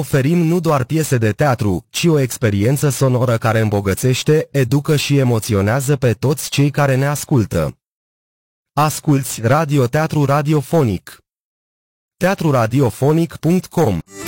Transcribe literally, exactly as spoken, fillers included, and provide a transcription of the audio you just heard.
oferim nu doar piese de teatru, ci o experiență sonoră care îmbogățește, educă și emoționează pe toți cei care ne ascultă. Asculți radioteatru radiofonic. teatru radiofonic punct com